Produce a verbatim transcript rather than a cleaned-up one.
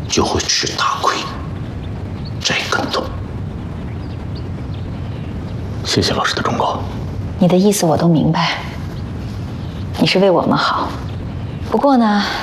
就会吃大亏，栽跟头。 谢谢老师的忠告。 你的意思我都明白，你是为我们好。不过呢，